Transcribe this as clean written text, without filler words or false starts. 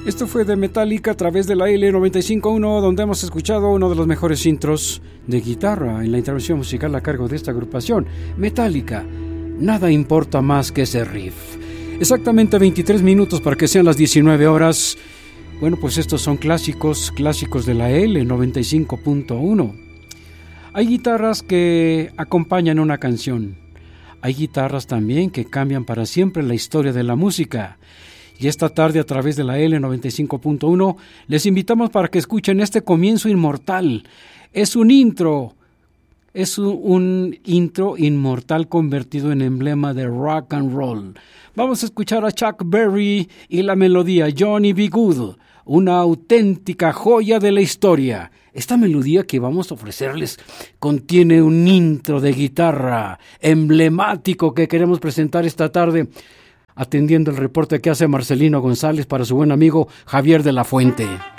Esto fue de Metallica a través de la L95.1, donde hemos escuchado uno de los mejores intros de guitarra en la intervención musical a cargo de esta agrupación, Metallica. Nada importa más que ese riff. Exactamente 23 minutos para que sean las 19 horas. Bueno, pues estos son clásicos de la L95.1. Hay guitarras que acompañan una canción. Hay guitarras también que cambian para siempre la historia de la música. Y esta tarde a través de la L95.1 les invitamos para que escuchen este comienzo inmortal. Es un intro inmortal convertido en emblema de rock and roll. Vamos a escuchar a Chuck Berry y la melodía Johnny B. Good, una auténtica joya de la historia. Esta melodía que vamos a ofrecerles contiene un intro de guitarra emblemático que queremos presentar esta tarde, atendiendo el reporte que hace Marcelino González para su buen amigo Javier de la Fuente.